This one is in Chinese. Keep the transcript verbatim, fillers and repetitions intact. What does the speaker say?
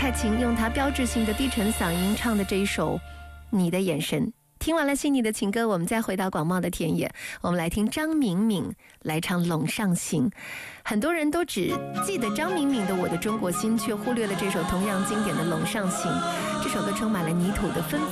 蔡琴用她标志性的低沉嗓音唱的这一首《你的眼神》。听完了细腻的情歌，我们再回到广袤的田野，我们来听张敏敏来唱《陇上行》。很多人都只记得张敏敏的《我的中国心》，却忽略了这首同样经典的《陇上行》。这首歌充满了泥土的芬芳。